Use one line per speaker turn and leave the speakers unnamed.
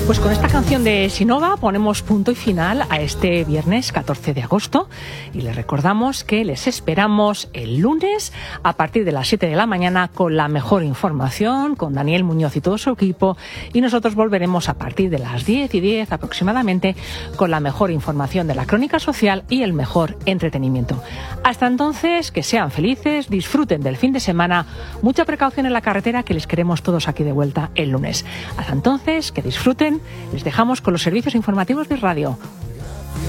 Pues con esta canción de Sinova ponemos punto y final a este viernes 14 de agosto y les recordamos que les esperamos el lunes a partir de las 7 de la mañana con la mejor información, con Daniel Muñoz y todo su equipo, y nosotros volveremos a partir de las 10:10 aproximadamente con la mejor información de la crónica social y el mejor entretenimiento. Hasta entonces, que sean felices, disfruten del fin de semana, mucha precaución en la carretera, que les queremos todos aquí de vuelta el lunes. Hasta entonces, que disfruten. Les dejamos con los servicios informativos de radio.